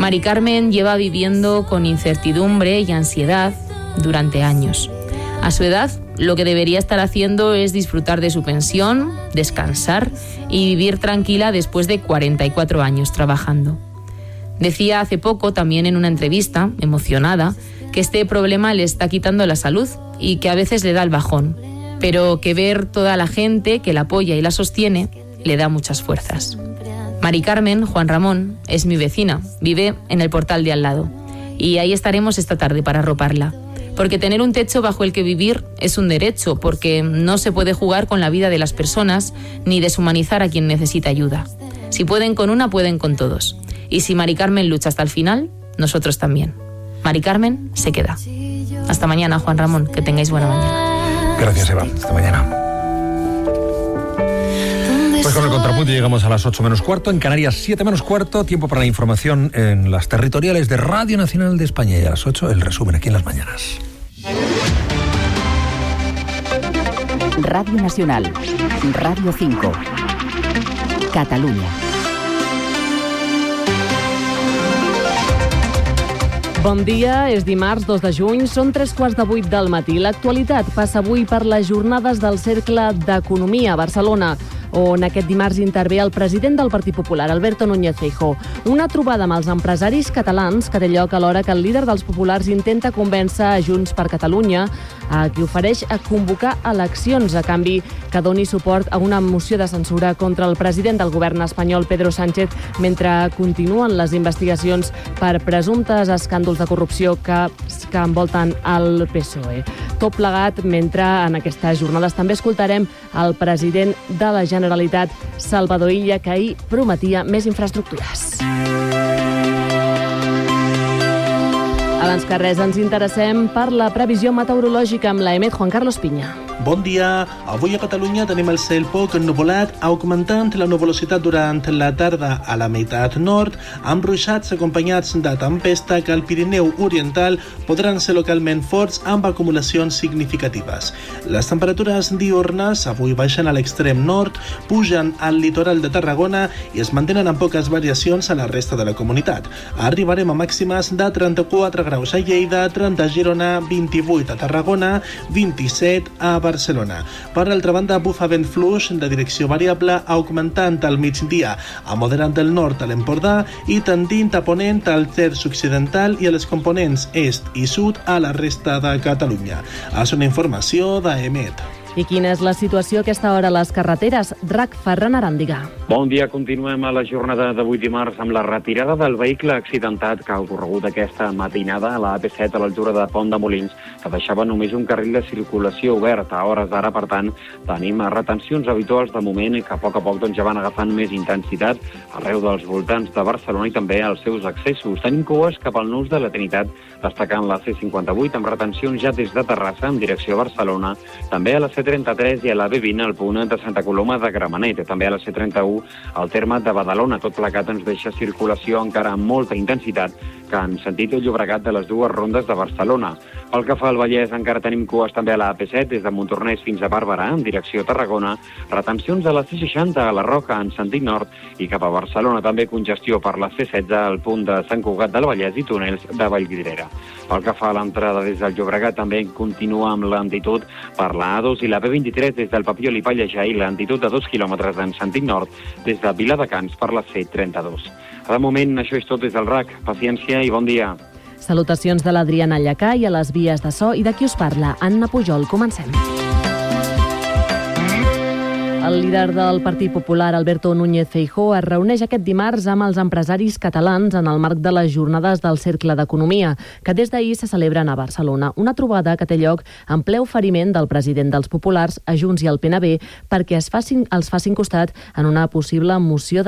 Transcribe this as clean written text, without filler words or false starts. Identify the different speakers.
Speaker 1: Mari Carmen lleva viviendo con incertidumbre y ansiedad durante años. A su edad, lo que debería estar haciendo es disfrutar de su pensión, descansar y vivir tranquila después de 44 años trabajando. Decía hace poco, también en una entrevista, emocionada, que este problema le está quitando la salud y que a veces le da el bajón, pero que ver toda la gente que la apoya y la sostiene le da muchas fuerzas. Mari Carmen, Juan Ramón, es mi vecina, vive en el portal de al lado y ahí estaremos esta tarde para arroparla. Porque tener un techo bajo el que vivir es un derecho, porque no se puede jugar con la vida de las personas ni deshumanizar a quien necesita ayuda. Si pueden con una, pueden con todos. Y si Mari Carmen lucha hasta el final, nosotros también. Mari Carmen se queda. Hasta mañana, Juan Ramón, que tengáis buena mañana.
Speaker 2: Gracias, Eva. Hasta mañana. Pues con el contrapunto llegamos a las 8 menos cuarto, en Canarias 7 menos cuarto, tiempo para la información en las territoriales de Radio Nacional de España, y a las 8 el resumen aquí en Las Mañanas.
Speaker 3: Radio Nacional, Radio 5, Catalunya.
Speaker 4: Bon dia, és dimarts 2 de juny, són 7:45 del matí. L'actualitat passa avui per les jornades del Cercle d'Economia a Barcelona, on aquest dimarts intervé el president del Partit Popular, Alberto Núñez Feijóo. Una trobada amb els empresaris catalans que té lloc alhora que el líder dels populars intenta convèncer a Junts per Catalunya, a qui ofereix a convocar eleccions a canvi que doni suport a una moció de censura contra el president del govern espanyol, Pedro Sánchez, mentre continuen les investigacions per presumptes escàndols de corrupció que envolten el PSOE. Tot plegat, mentre en aquestes jornades també escoltarem el president de la Generalitat, Salvador Illa, que ahir prometia més infraestructures. Abans que res, ens interessem per la previsió meteorològica amb l'EMET, Juan Carlos Piña.
Speaker 5: Bon dia. Avui a Catalunya tenim el cel poc ennuvolat, augmentant la nuvolositat durant la tarda a la meitat nord, amb ruixats acompanyats de tempesta que al Pirineu Oriental podran ser localment forts amb acumulacions significatives. Les temperatures diurnes avui baixen a l'extrem nord, pugen al litoral de Tarragona i es mantenen amb poques variacions a la resta de la comunitat. Arribarem a màximes de 34 graus a Lleida, 30 a Girona, 28 a Tarragona, 27 a Barcelona. Per altra banda, bufa vent fluix de direcció variable, augmentant al migdia a moderat del nord a l'Empordà i tendint a ponent al terç occidental i a les components est i sud a la resta de Catalunya. És una informació d'EMET.
Speaker 4: I quina és la situació a aquesta hora a les carreteres? RAC Ferran Aràndiga.
Speaker 6: Bon dia, continuem a la jornada d'avui dimarts amb la retirada del vehicle accidentat que ha ocorregut aquesta matinada a la AP7 a l'altura de Pont de Molins, que deixava només un carril de circulació obert a hores d'ara. Per tant, tenim retencions habituals de moment i que a poc ja van agafant més intensitat arreu dels voltants de Barcelona i també als seus accessos. Tenim cues cap al nus de la Trinitat, destacant la C58 amb retencions ja des de Terrassa en direcció a Barcelona, també a la C33 i a la B20 al punt de Santa Coloma de Gramenet, també a la C31 al terme de Badalona. Tot plegat ens deixa circulació encara amb molta intensitat que en sentit Llobregat de les dues rondes de Barcelona. Pel que fa al Vallès, encara tenim cues també a la AP7 des de Montornès fins a Bàrbara en direcció a Tarragona, retencions a la C60 a la Roca en sentit nord i cap a Barcelona també congestió per la C16 al punt de Sant Cugat del Vallès i túnels de Vallvidrera. Pel que fa a l'entrada des del Llobregat també continua amb lentitud per la A2 i la B23 des del Papiol i Pallejà i lentitud de 2 quilòmetres en sentit nord des de Viladecans per la C32. De moment, això és tot des del RAC. Paciència i bon dia.
Speaker 4: Salutacions de l'Adriana Llacà i a les vies de so i de qui us parla, Anna Pujol. Comencem. El líder del Partit Popular, Alberto Núñez Feijóo, es reuneix aquest dimarts amb els empresaris catalans en el marc de les jornades del Cercle d'Economia, que des d'ahir se celebren a Barcelona. Una trobada que té lloc en ple oferiment del president dels populars a Junts i al PNB perquè els facin costat en una possible moció de